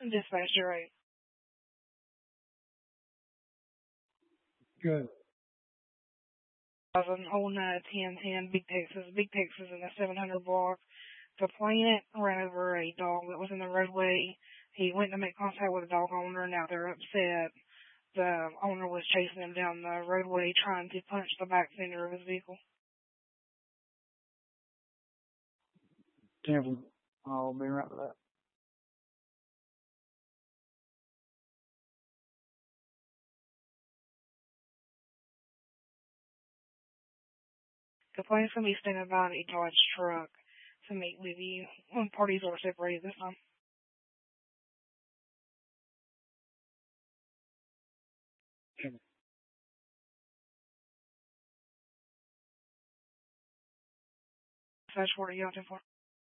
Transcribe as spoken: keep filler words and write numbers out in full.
Dispatch zero eight. Good. I was an old nine ten ten Big Texas, Big Texas in the seven hundred block. The plaintiff ran over a dog that was in the roadway. He went to make contact with the dog owner. Now they're upset. The owner was chasing him down the roadway trying to punch the back fender of his vehicle. Ten. I'll be right with that. The plaintiff's going to be standing by a Dodge truck to meet with you when parties are separated this time. Ten. Dispatch, what are you out there for?